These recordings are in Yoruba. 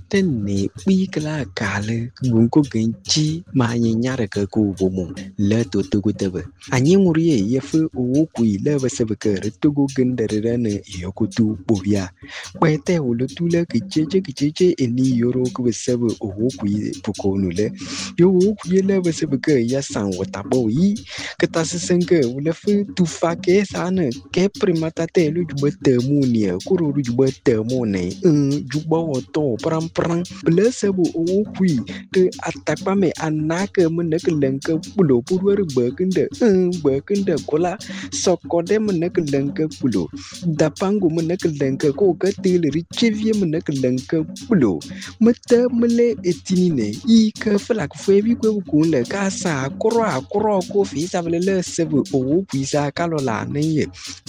Tene kpikla kale gunko genchi ma nyara ka ku bomo le to tugu tebe anyi ngurie yefu owo kui le besebe ke tugu gendere ne yokutu bobia kwete ulutule kicheche eni yoro ku besebe owo kui pukonu le yo owo kui le besebe ke ya san watabo yi ketassenke ulefu tufa ke sana ke primata te lu jubete munie kuru jubete mone jubo to pram blessable owo kui te atakpame anake meneke lenke pulo purwer bekende kola sokode meneke lenke pulo dapango meneke lenke ko katele richevie meneke lenke pulo mete mele etinine I ke flak febi kwe kunle kasa akro ko fisa bele sebe owo kui sa kalola neye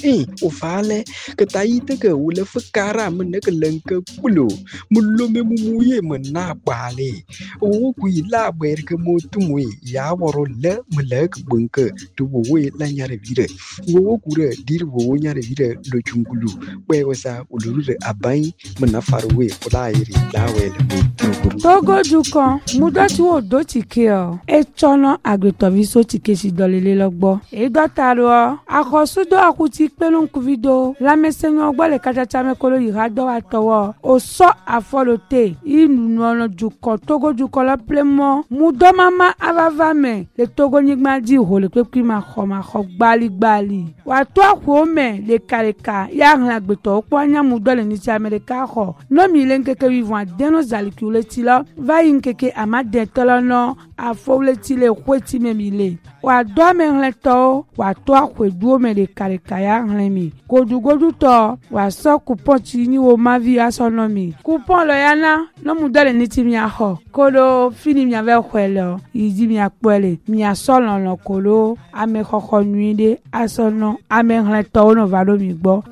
ofale ketaite ke wule fukara meneke lenke pulo mulome muye mena bale o kui la ber ke motumwe ya woro le melek bunke to we la nyare vire wo kure dir wo nyare vire lo chungulu we wasa ulure abai mena farwe kula iri la we le Togo dukan mudoti wo do tike o e chono agretoviso tike si dolele logbo e dotaro akosudo akuti pelon kuvido la mesenyo gbo le kachacha me kolo irado atowo o so afolote inuno dukan Togo dukan la plemo mudo mama avavame le Togo nigma di ho le pepi ma kho gbali wa to akwo me le kareka ya hlan agbeto opo anya mudo le ni ti America ho no mi le nkeke vivant deno zalikule ti va inkeke amade tolono afowle ti le kweti memile wa do me hleto wa to akweduo me le karikaya hlemi godugodu to wa so coupon ti ni wo mavi asonomi coupon lo yana no mudole ni ti mi aho kolo fini mi ave kwelo idi mi apele mi asolon lo kolo ame kokko nuide asono ame hleto no valo mi gbo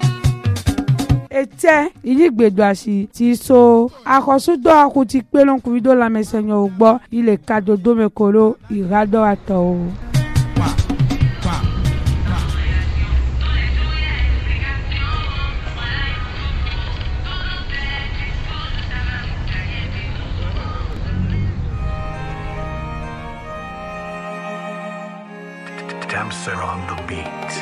ete iligbedo asi ti so akosudo akuti pelon kuvido la mesenyo ogbo ile kadodo mekolo irado ato Damser on the beat.